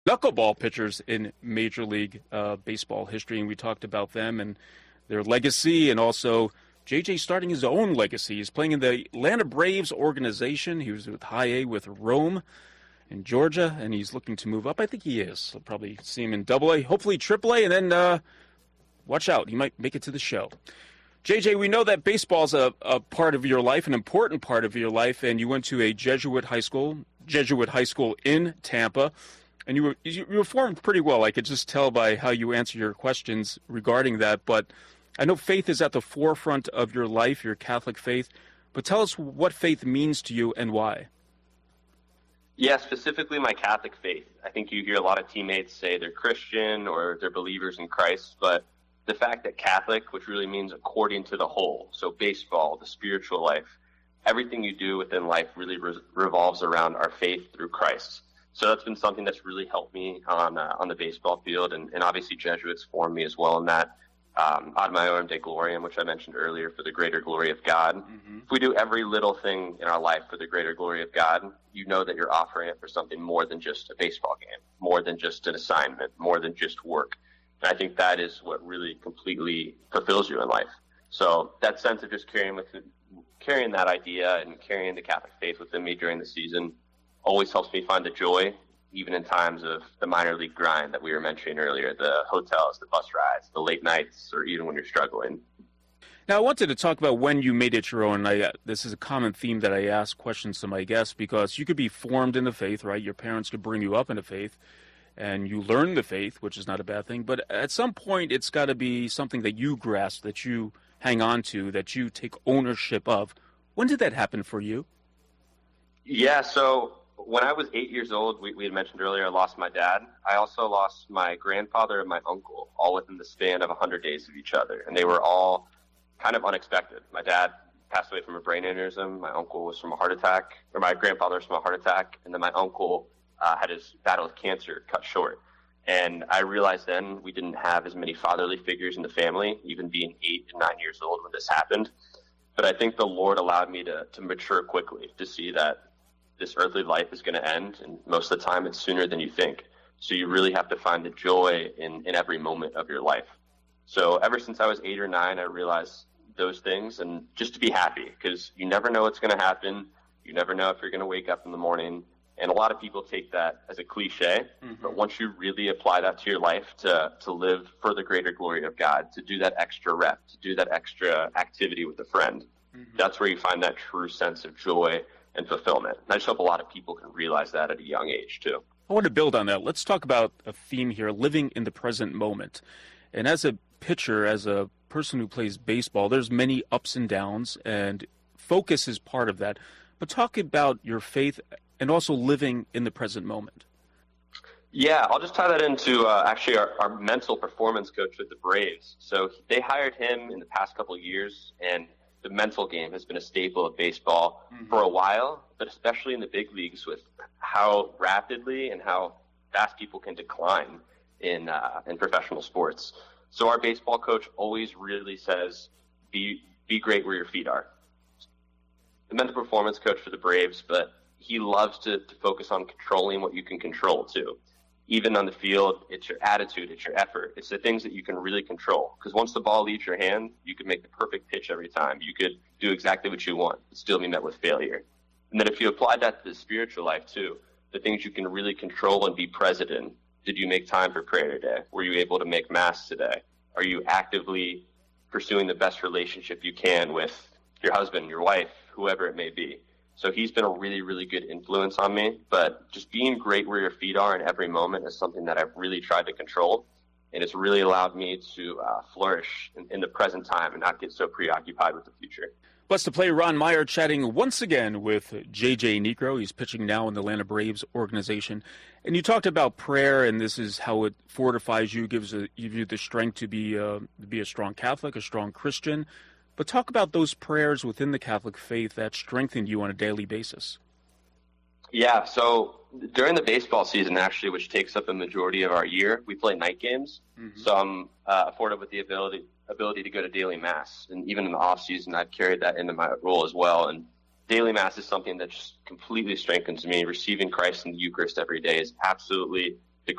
knuckleball pitchers in Major League Baseball history, and we talked about them and their legacy, and also JJ starting his own legacy. He's playing in the Atlanta Braves organization. He was with High A with Rome in Georgia, and he's looking to move up. I think he is. I'll probably see him in Double A, hopefully Triple A, and then watch out. He might make it to the show. JJ, we know that baseball is a part of your life, an important part of your life, and you went to a Jesuit high school in Tampa, and you were formed pretty well. I could just tell by how you answer your questions regarding that, but I know faith is at the forefront of your life, your Catholic faith, but tell us what faith means to you and why. Yeah, specifically my Catholic faith. I think you hear a lot of teammates say they're Christian or they're believers in Christ, but the fact that Catholic, which really means according to the whole, so baseball, the spiritual life, everything you do within life really revolves around our faith through Christ. So that's been something that's really helped me on the baseball field, and obviously Jesuits formed me as well in that. Ad Maiorem Dei Gloriam, which I mentioned earlier, for the greater glory of God. Mm-hmm. If we do every little thing in our life for the greater glory of God, you know that you're offering it for something more than just a baseball game, more than just an assignment, more than just work. And I think that is what really completely fulfills you in life. So that sense of just carrying that idea and carrying the Catholic faith within me during the season always helps me find the joy, even in times of the minor league grind that we were mentioning earlier, the hotels, the bus rides, the late nights, or even when you're struggling. Now, I wanted to talk about when you made it your own. This is a common theme that I ask questions to my guests, because you could be formed in the faith, right? Your parents could bring you up in the faith, and you learn the faith, which is not a bad thing. But at some point, it's got to be something that you grasp, that you hang on to, that you take ownership of. When did that happen for you? Yeah, so when I was 8 years old, we had mentioned earlier, I lost my dad. I also lost my grandfather and my uncle, all within the span of 100 days of each other. And they were all kind of unexpected. My dad passed away from a brain aneurysm. My uncle was from a heart attack, or my grandfather was from a heart attack. And then my uncle had his battle with cancer cut short. And I realized then we didn't have as many fatherly figures in the family, even being 8 and 9 years old when this happened. But I think the Lord allowed me to mature quickly, to see that this earthly life is going to end, and most of the time it's sooner than you think. So you really have to find the joy in every moment of your life. So ever since I was 8 or 9, I realized those things, and just to be happy, because you never know what's going to happen. You never know if you're going to wake up in the morning. And a lot of people take that as a cliche, but once you really apply that to your life, to live for the greater glory of God, to do that extra rep, to do that extra activity with a friend, that's where you find that true sense of joy and fulfillment. And I just hope a lot of people can realize that at a young age, too. I want to build on that. Let's talk about a theme here, living in the present moment. And as a pitcher, as a person who plays baseball, there's many ups and downs, and focus is part of that. But talk about your faith and also living in the present moment. Yeah, I'll just tie that into actually our mental performance coach with the Braves. So they hired him in the past couple of years, and the mental game has been a staple of baseball for a while, but especially in the big leagues with how rapidly and how fast people can decline in professional sports. So our baseball coach always really says, be great where your feet are. The mental performance coach for the Braves, but he loves to focus on controlling what you can control too. Even on the field, it's your attitude, it's your effort. It's the things that you can really control. Because once the ball leaves your hand, you can make the perfect pitch every time. You could do exactly what you want and still be met with failure. And then if you apply that to the spiritual life too, the things you can really control and be present in. Did you make time for prayer today? Were you able to make mass today? Are you actively pursuing the best relationship you can with your husband, your wife, whoever it may be? So he's been a really, really good influence on me. But just being great where your feet are in every moment is something that I've really tried to control. And it's really allowed me to flourish in the present time and not get so preoccupied with the future. Blessed to play Ron Meyer chatting once again with J.J. Niekro. He's pitching now in the Atlanta Braves organization. And you talked about prayer, and this is how it fortifies you, gives you the strength to be a strong Catholic, a strong Christian. But talk about those prayers within the Catholic faith that strengthen you on a daily basis. Yeah, so during the baseball season, actually, which takes up a majority of our year, we play night games. So I'm afforded with the ability to go to daily mass. And even in the off season, I've carried that into my role as well. And daily mass is something that just completely strengthens me. Receiving Christ in the Eucharist every day is absolutely